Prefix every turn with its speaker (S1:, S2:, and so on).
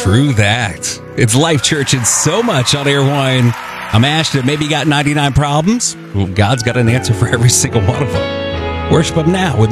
S1: True that. It's Life Church and so much on Airwine. I'm Ashton. Maybe you got 99 problems? Well, God's got an answer for every single one of them. Worship Him now with